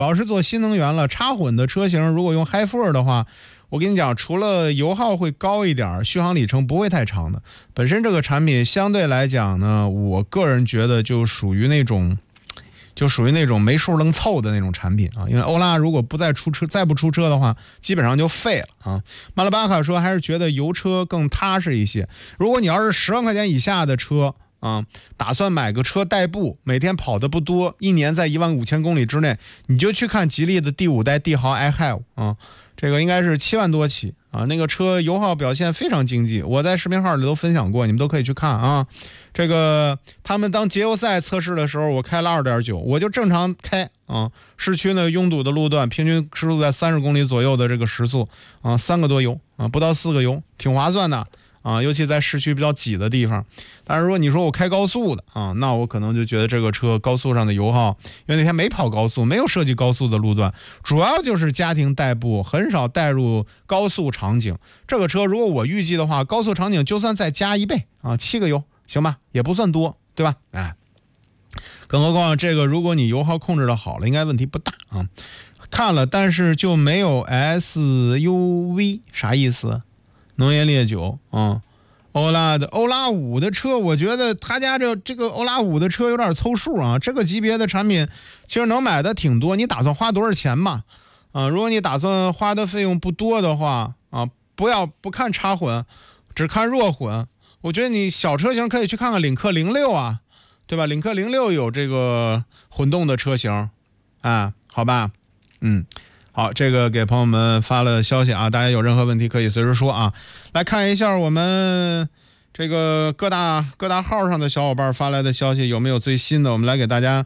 要是做新能源了，插混的车型如果用 HiFi 的话，我跟你讲，除了油耗会高一点，续航里程不会太长的。本身这个产品相对来讲呢，我个人觉得就属于那种没数能凑的那种产品啊。因为欧拉如果再不出车的话，基本上就废了啊。马拉巴卡说还是觉得油车更踏实一些。如果你要是10万块钱以下的车啊，打算买个车代步，每天跑的不多，一年在15000公里之内，你就去看吉利的第5代帝豪 iHive 啊。这个应该是7万多起啊，那个车油耗表现非常经济，我在视频号里都分享过，你们都可以去看啊。这个他们当节油赛测试的时候，我开了2.9，我就正常开啊，市区呢拥堵的路段，平均时速在30公里左右的这个时速啊，3个多油啊，不到4个油，挺划算的啊，尤其在市区比较挤的地方。但是如果你说我开高速的啊，那我可能就觉得这个车高速上的油耗，因为那天没跑高速，没有设计高速的路段，主要就是家庭代步，很少带入高速场景。这个车如果我预计的话，高速场景就算再加1倍啊，7个油行吧，也不算多，对吧？哎，更何况这个如果你油耗控制的好了，应该问题不大啊。看了，但是就没有 SUV， 啥意思？浓颜烈酒啊，欧拉5的车，我觉得他家这个欧拉5的车有点凑数啊。这个级别的产品其实能买的挺多，你打算花多少钱嘛？啊，如果你打算花的费用不多的话啊，不看插混，只看弱混。我觉得你小车型可以去看看领克06啊，对吧？领克06有这个混动的车型啊，好吧，好，这个给朋友们发了消息啊，大家有任何问题可以随时说啊。来看一下我们这个各大号上的小伙伴发来的消息有没有最新的，我们来给大家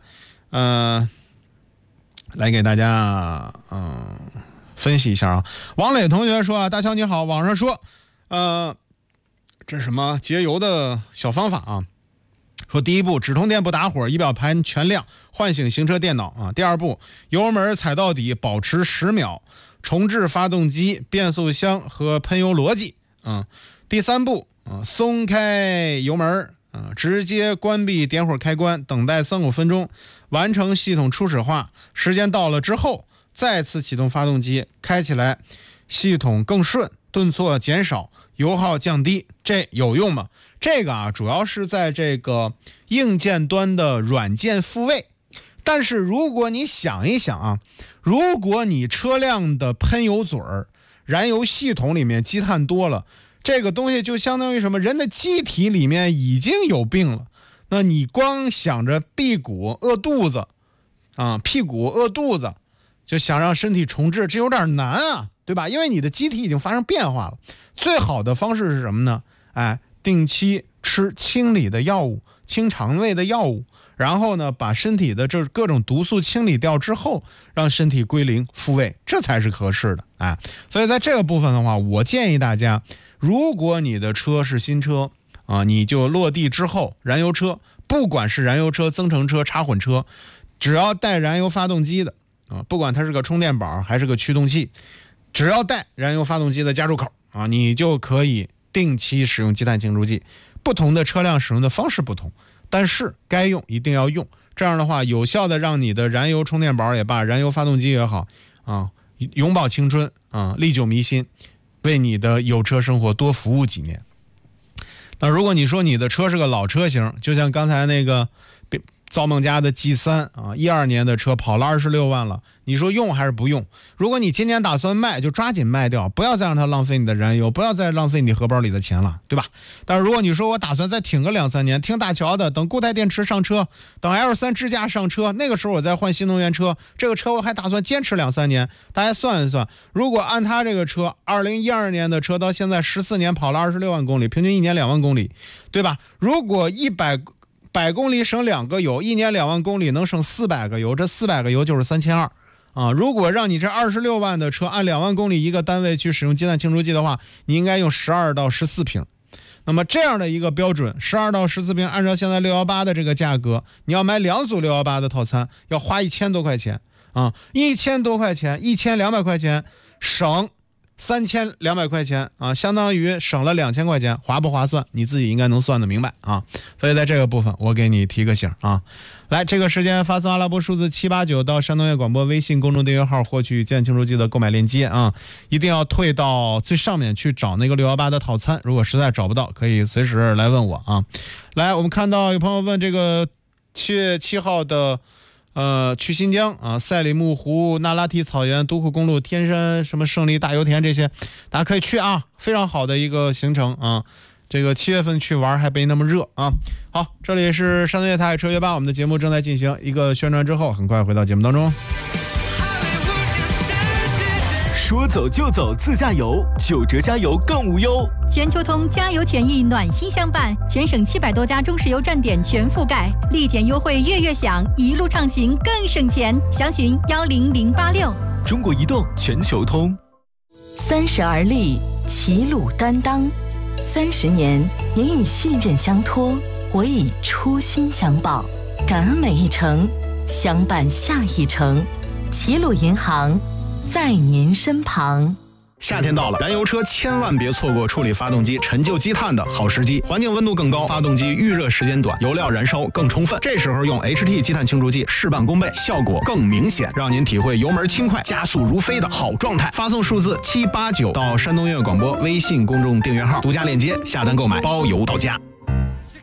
分析一下啊。王磊同学说啊，大乔你好，网上说这是什么节油的小方法啊？说第一步，只通电不打火，仪表盘全亮，唤醒行车电脑啊。第二步，油门踩到底，保持10秒，重置发动机、变速箱和喷油逻辑啊。第三步松开油门直接关闭点火开关，等待3-5分钟，完成系统初始化。时间到了之后，再次启动发动机，开起来，系统更顺，顿挫减少，油耗降低，这有用吗？这个啊，主要是在这个硬件端的软件复位。但是如果你想一想啊，如果你车辆的喷油嘴儿、燃油系统里面积碳多了，这个东西就相当于什么？人的机体里面已经有病了，那你光想着屁股饿肚子，就想让身体重置，这有点难啊，对吧？因为你的机体已经发生变化了。最好的方式是什么呢？定期吃清理的药物，清肠胃的药物，然后呢，把身体的这各种毒素清理掉之后，让身体归零复位，这才是合适的。所以在这个部分的话，我建议大家，如果你的车是新车啊，你就落地之后，燃油车，不管是燃油车、增程车、插混车，只要带燃油发动机的啊，不管它是个充电宝还是个驱动器，只要带燃油发动机的加注口啊，你就可以定期使用积碳清除剂。不同的车辆使用的方式不同，但是该用一定要用，这样的话有效的让你的燃油充电宝也罢，燃油发动机也好啊，永葆青春啊，历久弥新，为你的有车生活多服务几年。那如果你说你的车是个老车型，就像刚才那个造梦家的 G3 啊，12年的车跑了26万了，你说用还是不用？如果你今年打算卖，就抓紧卖掉，不要再让它浪费你的燃油，不要再浪费你荷包里的钱了，对吧？但是如果你说我打算再挺个2-3年，听大乔的，等固态电池上车，等 L3 支架上车，那个时候我再换新能源车，这个车我还打算坚持2-3年。大家算一算，如果按他这个车2012年的车到现在14年跑了26万公里，平均1年2万公里，对吧？如果100公里省2个油，一年2万公里能省400个油，这400个油就是3200啊。如果让你这26万的车按2万公里一个单位去使用积碳清除剂的话，你应该用12到14瓶。那么这样的一个标准，12到14瓶，按照现在618的这个价格，你要买2组618的套餐，要花1000多块钱啊，1000多块钱，1200块钱省 3200块钱啊，相当于省了2000块钱，划不划算？你自己应该能算得明白啊。所以在这个部分，我给你提个醒啊。来，这个时间发送阿拉伯数字789到山东乐广播微信公众订阅号获取健庆书记的购买链接啊，一定要退到最上面去找那个618的套餐。如果实在找不到，可以随时来问我啊。来，我们看到有朋友问这个7月7号的。去新疆啊，赛里木湖、那拉提草原、独库公路、天山什么胜利大油田这些，大家可以去啊，非常好的一个行程啊。这个7月份去玩还没那么热啊。好，这里是山东粤台车约吧，我们的节目正在进行一个宣传之后，很快回到节目当中。 说走就走自驾游，9折加油更无忧。 全球通加油权益暖心相伴，全省700多家中石油站点全覆盖，立减优惠月月享，一路畅行更省钱。详询10086。 中国移动全球通。 30而立，齐鲁担当。30年，您以信任相托，我以初心相报，感恩每一程，相伴下一程。齐鲁银行在您身旁。 夏天到了，燃油车千万别错过处理发动机陈旧积碳的好时机。环境温度更高，发动机预热时间短，油料燃烧更充分。这时候用 HT 积碳清除剂事半功倍，效果更明显，让您体会油门轻快、加速如飞的好状态。发送数字789到山东音乐广播微信公众订阅号，独家链接下单购买，包邮到家。